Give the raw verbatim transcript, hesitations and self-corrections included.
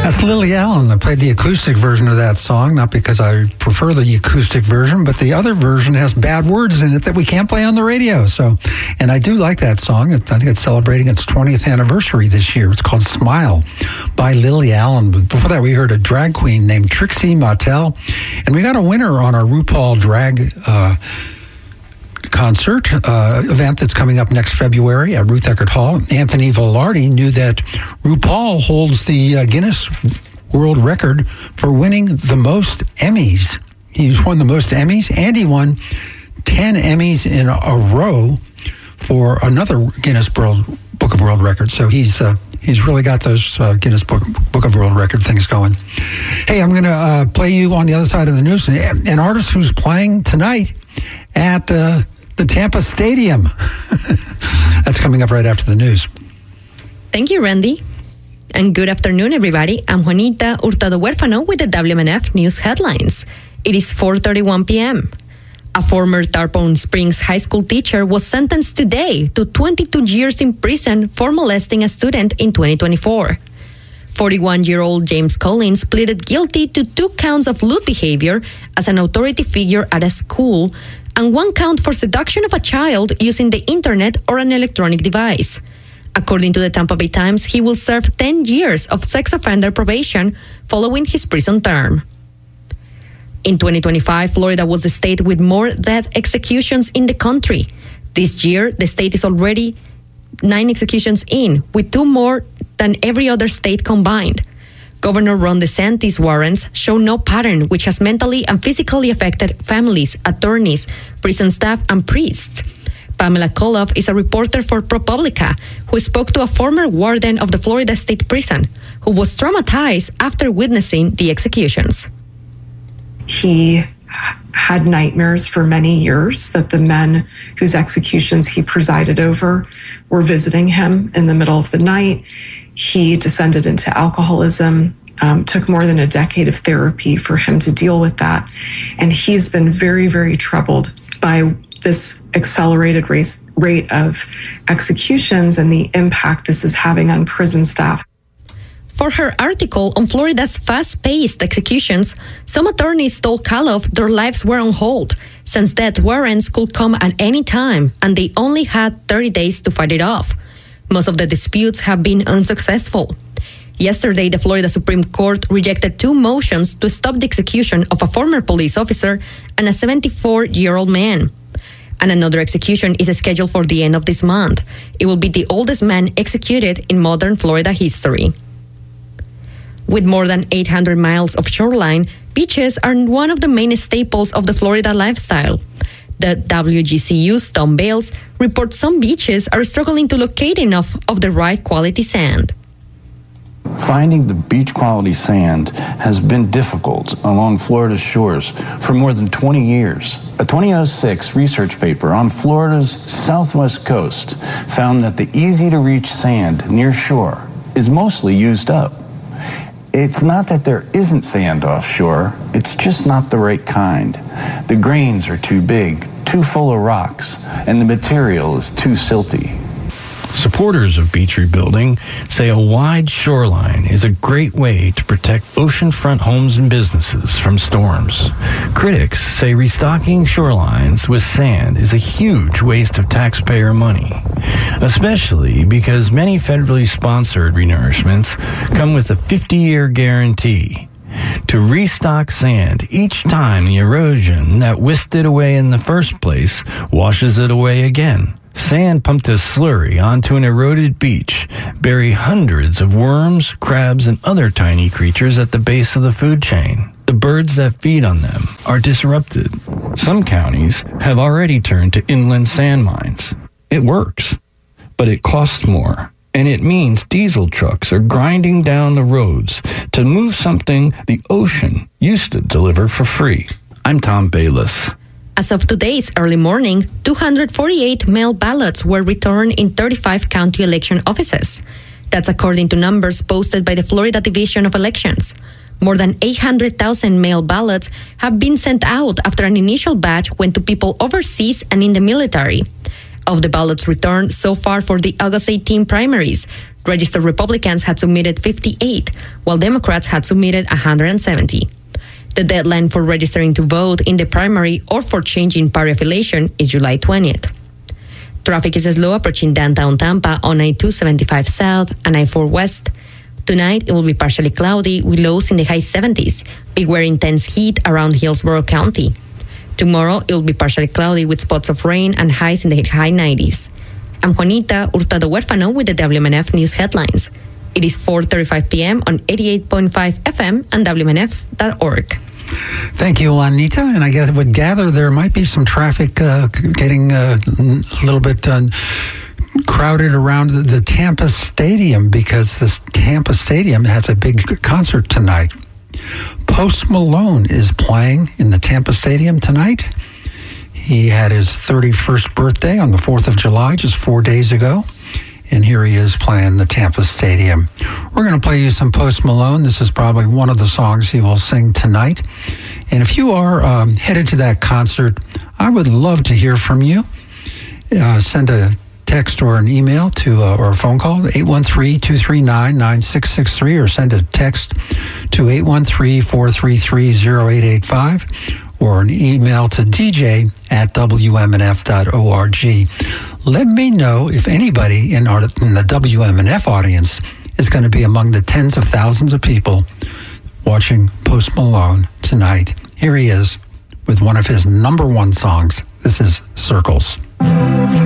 That's Lily Allen. I played the acoustic version of that song, not because I prefer the acoustic version, but the other version has bad words in it that we can't play on the radio. So, and I do like that song. I think it's celebrating its twentieth anniversary this year. It's called Smile by Lily Allen. Before that, we heard a drag queen named Trixie Mattel. And we got a winner on our RuPaul drag uh concert uh, event that's coming up next February at Ruth Eckerd Hall. Anthony Velarde knew that RuPaul holds the uh, Guinness World Record for winning the most Emmys. He's won the most Emmys, and he won ten Emmys in a row for another Guinness World Book of World Records. So he's uh, he's really got those uh, Guinness Book, Book of World Record things going. Hey, I'm going to uh, play you on the other side of the news an, an artist who's playing tonight at uh, the Tampa Stadium. That's coming up right after the news. Thank you, Randy. And good afternoon, everybody. I'm Juanita Hurtado Huérfano with the W M N F News headlines. It is four thirty-one p.m. A former Tarpon Springs high school teacher was sentenced today to twenty-two years in prison for molesting a student in twenty twenty-four. forty-one-year-old James Collins pleaded guilty to two counts of lewd behavior as an authority figure at a school and one count for seduction of a child using the internet or an electronic device. According to the Tampa Bay Times, he will serve ten years of sex offender probation following his prison term. In twenty twenty-five, Florida was the state with more death executions in the country. This year, the state is already nine executions in, with two more than every other state combined. Governor Ron DeSantis' warrants show no pattern, which has mentally and physically affected families, attorneys, prison staff, and priests. Pamela Koloff is a reporter for ProPublica who spoke to a former warden of the Florida State Prison who was traumatized after witnessing the executions. He had nightmares for many years that the men whose executions he presided over were visiting him in the middle of the night. He descended into alcoholism, um, took more than a decade of therapy for him to deal with that. And he's been very, very troubled by this accelerated race, rate of executions and the impact this is having on prison staff. For her article on Florida's fast-paced executions, some attorneys told Koloff their lives were on hold, since death warrants could come at any time, and they only had thirty days to fight it off. Most of the disputes have been unsuccessful. Yesterday, the Florida Supreme Court rejected two motions to stop the execution of a former police officer and a seventy-four-year-old man. And another execution is scheduled for the end of this month. It will be the oldest man executed in modern Florida history. With more than eight hundred miles of shoreline, beaches are one of the main staples of the Florida lifestyle. The W G C U's Tom Bales reports some beaches are struggling to locate enough of the right quality sand. Finding the beach quality sand has been difficult along Florida's shores for more than twenty years. A twenty oh six research paper on Florida's southwest coast found that the easy-to-reach sand near shore is mostly used up. It's not that there isn't sand offshore, it's just not the right kind. The grains are too big, too full of rocks, and the material is too silty. Supporters of beach rebuilding say a wide shoreline is a great way to protect oceanfront homes and businesses from storms. Critics say restocking shorelines with sand is a huge waste of taxpayer money, especially because many federally sponsored renourishments come with a fifty-year guarantee to restock sand each time the erosion that whisked it away in the first place washes it away again. Sand pumped as slurry onto an eroded beach bury hundreds of worms, crabs, and other tiny creatures at the base of the food chain. The birds that feed on them are disrupted. Some counties have already turned to inland sand mines. It works, but it costs more. And it means diesel trucks are grinding down the roads to move something the ocean used to deliver for free. I'm Tom Bayless. As of today's early morning, two hundred forty-eight mail ballots were returned in thirty-five county election offices. That's according to numbers posted by the Florida Division of Elections. More than eight hundred thousand mail ballots have been sent out after an initial batch went to people overseas and in the military. Of the ballots returned so far for the August eighteenth primaries, Registered Republicans had submitted fifty-eight, while Democrats had submitted one hundred seventy. The deadline for registering to vote in the primary or for changing party affiliation is July twentieth. Traffic is slow approaching downtown Tampa on I two seventy-five South and I four West. Tonight, it will be partially cloudy with lows in the high seventies, big wear intense heat around Hillsborough County. Tomorrow, it will be partially cloudy with spots of rain and highs in the high nineties. I'm Juanita Hurtado Huérfano with the W M N F News Headlines. It is four thirty-five p.m. on eighty-eight point five F M and W M N F dot org. Thank you, Juanita. And I guess I would gather there might be some traffic uh, getting uh, a little bit uh, crowded around the Tampa Stadium because the Tampa Stadium has a big concert tonight. Post Malone is playing in the Tampa Stadium tonight. He had his thirty-first birthday on the fourth of July, just four days ago. And here he is playing the Tampa Stadium. We're going to play you some Post Malone. This is probably one of the songs he will sing tonight. And if you are um, headed to that concert, I would love to hear from you. Uh, send a text or an email to uh, or a phone call, eight one three, two three nine, nine six six three, or send a text to eight one three, four three three, zero eight eight five, or an email to d j at w m n f dot org. Let me know if anybody in, our, in the W M N F audience is going to be among the tens of thousands of people watching Post Malone tonight. Here he is with one of his number one songs. This is Circles.